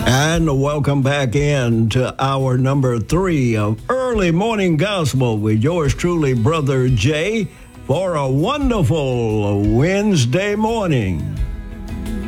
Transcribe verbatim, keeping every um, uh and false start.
And welcome back in to hour number three of Early Morning Gospel with yours truly, Brother Jay, for a wonderful Wednesday morning.